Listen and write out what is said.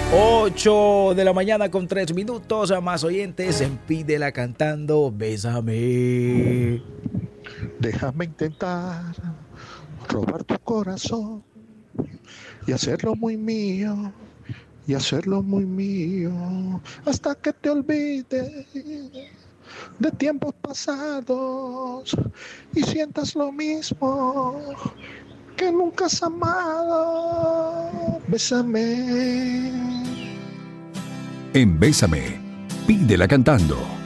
8 de la mañana con 3 minutos. A más oyentes en Pídela Cantando. Bésame. Déjame intentar robar tu corazón y hacerlo muy mío, y hacerlo muy mío, hasta que te olvides de tiempos pasados y sientas lo mismo que nunca has amado. Bésame. En Bésame, Pídela Cantando.